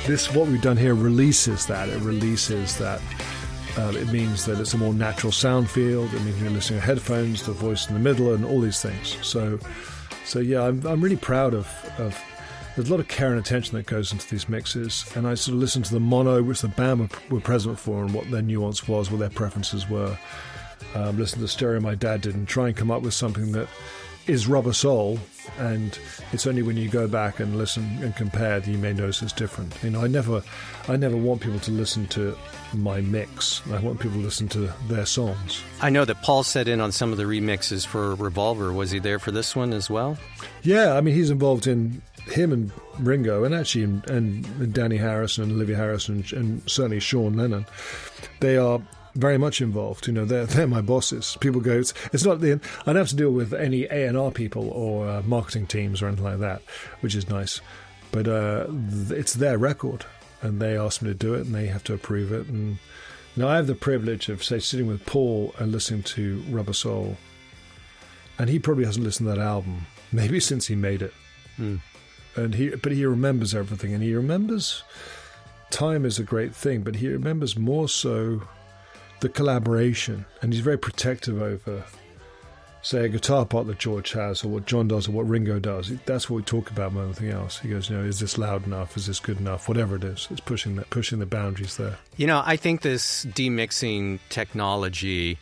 what we've done here releases that. It releases that. It means that it's a more natural sound field. It means you're listening to headphones, the voice in the middle, and all these things. So yeah, I'm really proud of. There's a lot of care and attention that goes into these mixes, and I sort of listen to the mono, which the band were present for, and what their nuance was, what their preferences were. Listen to the stereo my dad did, and try and come up with something that is Rubber Soul, and it's only when you go back and listen and compare that you may notice it's different. You know, I never want people to listen to my mix. I want people to listen to their songs. I know that Paul set in on some of the remixes for Revolver. Was he there for this one as well? Yeah, I mean, he's involved in him and Ringo, and actually and Danny Harrison and Olivia Harrison and certainly Sean Lennon. They are very much involved. You know, they're my bosses. People go, it's not I don't have to deal with any A&R people or marketing teams or anything like that, which is nice. But it's their record, and they ask me to do it, and they have to approve it. And now I have the privilege of, say, sitting with Paul and listening to Rubber Soul, and he probably hasn't listened to that album maybe since he made it. But he remembers everything, and he remembers time is a great thing, but he remembers more so the collaboration, and he's very protective over, say, a guitar part that George has, or what John does, or what Ringo does. That's what we talk about more than anything else. He goes, you know, is this loud enough? Is this good enough? Whatever it is, it's pushing the boundaries there. You know, I think this demixing technology,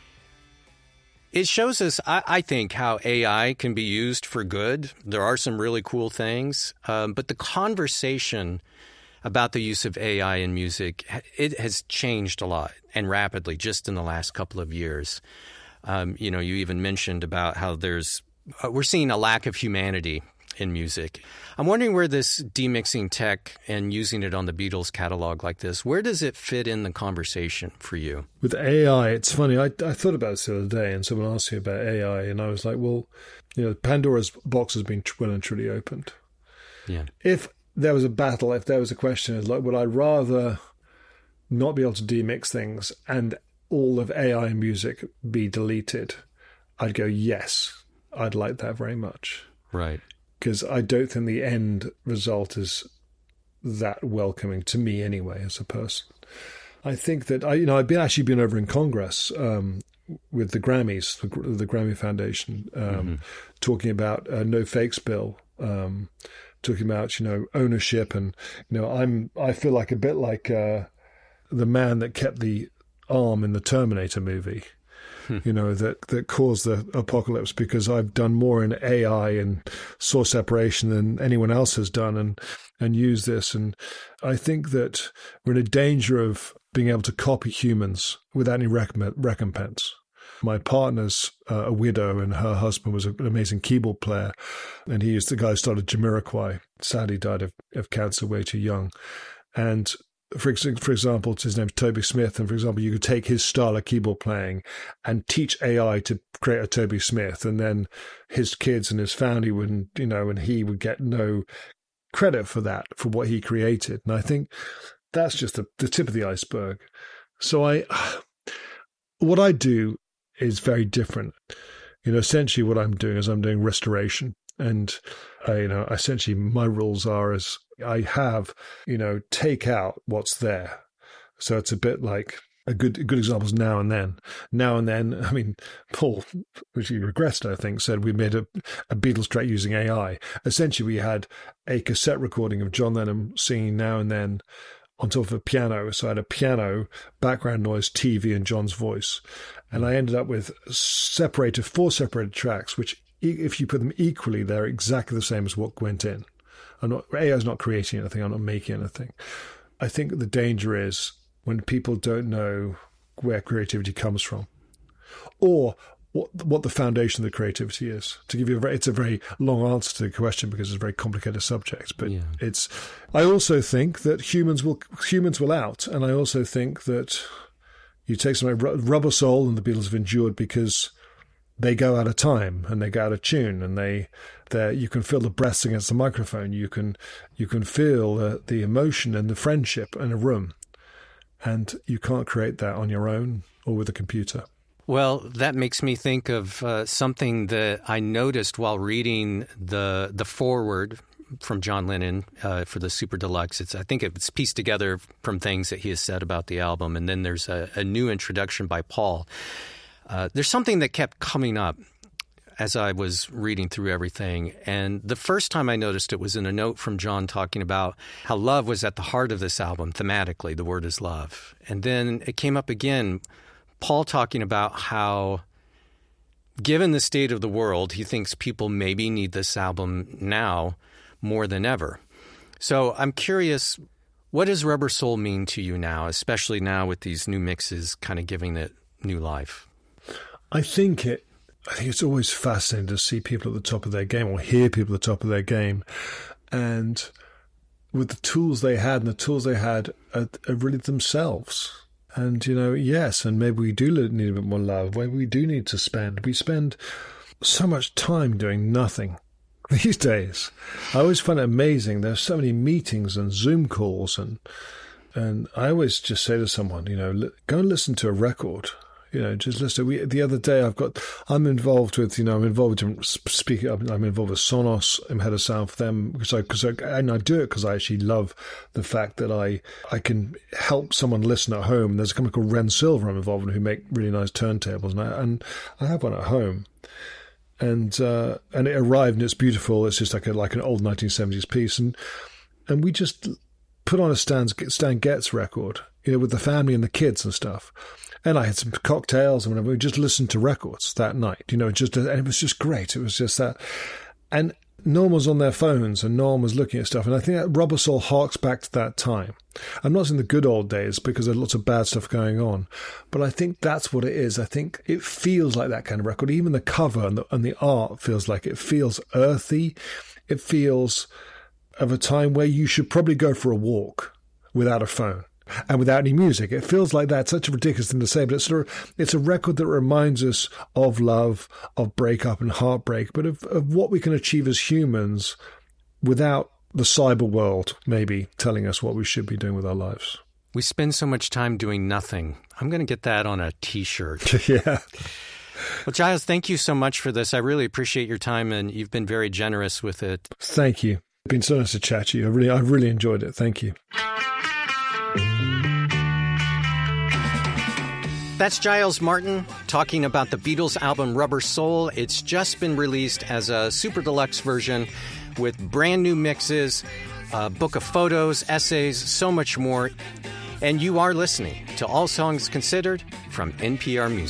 it shows us, I think, how AI can be used for good. There are some really cool things, but the conversation about the use of AI in music, it has changed a lot and rapidly just in the last couple of years. You know, you even mentioned about how we're seeing a lack of humanity in music. I'm wondering where this demixing tech and using it on the Beatles catalog like this, where does it fit in the conversation for you? With AI, it's funny. I thought about this the other day, and someone asked me about AI, and I was like, well, you know, Pandora's box has been well and truly opened. Yeah. If there was a battle, if there was a question, like, would I rather not be able to demix things and all of AI music be deleted? I'd go, yes, I'd like that very much. Right. Because I don't think the end result is that welcoming to me anyway as a person. I think that I've been over in Congress with the Grammys, the Grammy Foundation, talking about no fakes bill, talking about, you know, ownership, and, you know, I feel like a bit like the man that kept the arm in the Terminator movie. You know, that caused the apocalypse, because I've done more in AI and source separation than anyone else has done, and used this. And I think that we're in a danger of being able to copy humans without any recompense. My partner's a widow, and her husband was an amazing keyboard player, and he is the guy who started Jamiroquai. Sadly died of cancer way too young. And for example, his name's Toby Smith, and for example, you could take his style of keyboard playing and teach AI to create a Toby Smith, and then his kids and his family wouldn't, you know, and he would get no credit for that, for what he created. And I think that's just the tip of the iceberg. So what I do is very different. You know, essentially what I'm doing is I'm doing restoration. And, essentially my rules are as I have, you know, take out what's there. So it's a bit like a good example is Now and Then. Now and Then, I mean, Paul, which he regressed, I think, said we made a Beatles track using AI. Essentially, we had a cassette recording of John Lennon singing Now and Then on top of a piano. So I had a piano, background noise, TV, and John's voice. And I ended up with four separated tracks, which if you put them equally, they're exactly the same as what went in. AI's not creating anything. I'm not making anything. I think the danger is when people don't know where creativity comes from, or what the foundation of the creativity is. To give you it's a very long answer to the question because it's a very complicated subject. But yeah. I also think that humans will out, and I also think that you take something like Rubber Soul, and the Beatles have endured because they go out of time and they go out of tune, and you can feel the breaths against the microphone. You can feel the emotion and the friendship in a room, and you can't create that on your own or with a computer. Well, that makes me think of something that I noticed while reading the foreword from John Lennon for the Super Deluxe. I think it's pieced together from things that he has said about the album. And then there's a new introduction by Paul. There's something that kept coming up as I was reading through everything. And the first time I noticed it was in a note from John talking about how love was at the heart of this album, thematically. The word is love. And then it came up again, Paul talking about how, given the state of the world, he thinks people maybe need this album now more than ever. So I'm curious, what does Rubber Soul mean to you now, especially now with these new mixes kind of giving it new life? I think it's always fascinating to see people at the top of their game or hear people at the top of their game. And with the tools they had, and the tools they had are really themselves. And, yes, and maybe we do need a bit more love. Maybe we do need to we spend so much time doing nothing these days. I always find it amazing. There's so many meetings and Zoom calls. And I always just say to someone, go and listen to a record. Just listen. The other day, I'm involved with speaking. I'm involved with Sonos. I'm head of sound for them and I do it because I actually love the fact that I can help someone listen at home. There's a company called Ren Silver I'm involved in who make really nice turntables, and I have one at home, and it arrived and it's beautiful. It's just like an old 1970s piece, and we just put on a Stan Getz record, with the family and the kids and stuff. And I had some cocktails and whatever. We just listened to records that night, and it was just great. It was just that. And no one was on their phones and no one was looking at stuff. And I think that Rubber Soul harks back to that time. I'm not in the good old days because there's lots of bad stuff going on. But I think that's what it is. I think it feels like that kind of record. Even the cover and the art feels like it feels earthy. It feels of a time where you should probably go for a walk without a phone. And without any music. It feels like that's such a ridiculous thing to say, but it's a record that reminds us of love, of breakup and heartbreak, but of what we can achieve as humans without the cyber world maybe telling us what we should be doing with our lives. We spend so much time doing nothing. I'm going to get that on a T-shirt. Yeah. Well, Giles, thank you so much for this. I really appreciate your time, and you've been very generous with it. Thank you. It's been so nice to chat to you. I really enjoyed it. Thank you. That's Giles Martin talking about the Beatles album Rubber Soul. It's just been released as a super deluxe version with brand new mixes, a book of photos, essays, so much more. And you are listening to All Songs Considered from NPR Music.